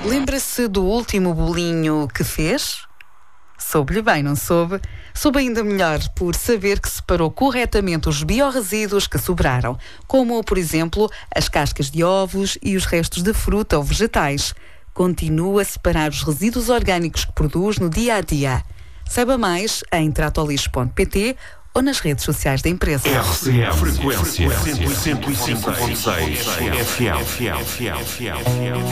Lembra-se do último bolinho que fez? Soube-lhe bem, não soube? Soube ainda melhor por saber que separou corretamente os biorresíduos que sobraram, como, por exemplo, as cascas de ovos e os restos de fruta ou vegetais. Continua a separar os resíduos orgânicos que produz no dia a dia. Saiba mais em tratolixo.pt ou nas redes sociais da empresa. RCM Frequência 105.6 FM.